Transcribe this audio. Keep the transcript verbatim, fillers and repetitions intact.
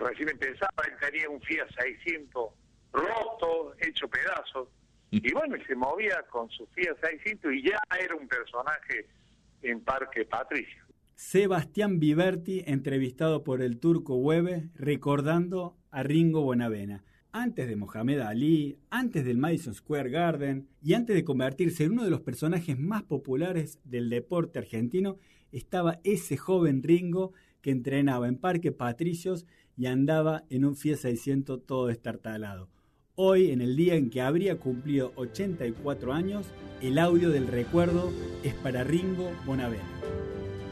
recién empezaba, él tenía un Fiat seiscientos roto, hecho pedazos, y bueno, y se movía con su Fiat seiscientos y ya era un personaje en Parque Patricio. Sebastián Viverti, entrevistado por el Turco Webe, recordando a Ringo Bonavena. Antes de Mohamed Ali, antes del Madison Square Garden y antes de convertirse en uno de los personajes más populares del deporte argentino, estaba ese joven Ringo que entrenaba en Parque Patricios y andaba en un Fiat seiscientos todo destartalado. Hoy, en el día en que habría cumplido ochenta y cuatro años, el audio del recuerdo es para Ringo Bonavena.